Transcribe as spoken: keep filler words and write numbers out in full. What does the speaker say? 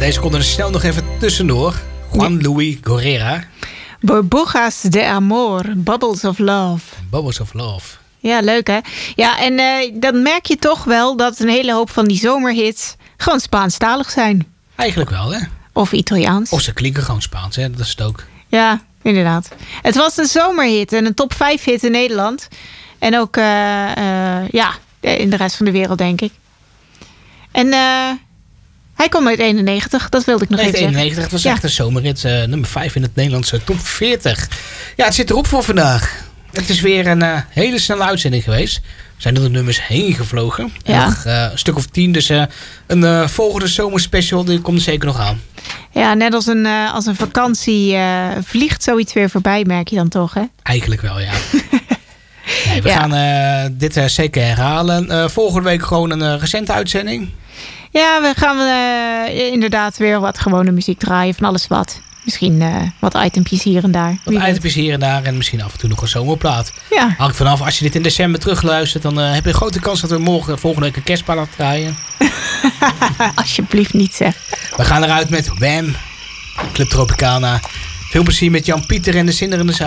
deze komt er snel nog even tussendoor. Juan Luis Guerra. Burbujas de Amor, Bubbles of Love. Bubbles of Love. Ja, leuk hè? Ja, en uh, dan merk je toch wel dat een hele hoop van die zomerhits gewoon Spaanstalig zijn. Eigenlijk wel, hè? Of Italiaans. Of ze klinken gewoon Spaans, hè? Dat is het ook. Ja, inderdaad. Het was een zomerhit en een top vijf hit in Nederland. En ook uh, uh, ja, in de rest van de wereld, denk ik. En uh, hij kwam uit eenennegentig, dat wilde ik nog even zeggen. eenennegentig, het was ja. echt een zomerrit. Uh, nummer vijf in het Nederlandse top veertig. Ja, het zit erop voor vandaag. Het is weer een uh, hele snelle uitzending geweest. We zijn door de nummers heen gevlogen. Ja. Nog uh, een stuk of tien, dus uh, een uh, volgende zomerspecial, die komt er zeker nog aan. Ja, net als een, uh, als een vakantie uh, vliegt zoiets weer voorbij, merk je dan toch, hè? Eigenlijk wel, ja. Nee, we ja. gaan uh, dit uh, zeker herhalen. Uh, volgende week gewoon een uh, recente uitzending. Ja, we gaan uh, inderdaad weer wat gewone muziek draaien, van alles wat. Misschien uh, wat itempjes hier en daar. Wat itempjes hier en daar en misschien af en toe nog een zomerplaat. Ja. Hangt vanaf, als je dit in december terugluistert, dan uh, heb je een grote kans dat we morgen volgende week een kerstplaat draaien. Alsjeblieft niet, zeg. We gaan eruit met Wham! Club Tropicana. Veel plezier met Jan Pieter en de Zinderende Zaal.